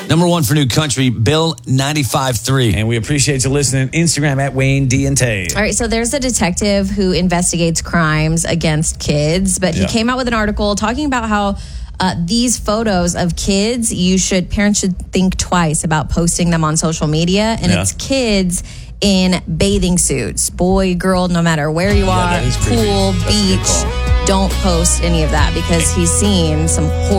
Number one for new country, Bill 95.3. And we appreciate you listening. Instagram at Wayne D and Tay. All right, so there's a detective who investigates crimes against kids, but he came out with an article talking about how these photos of kids, parents should think twice about posting them on social media. And it's kids in bathing suits, boy, girl, no matter where you are, pool, beach. Don't post any of that because he's seen some horrible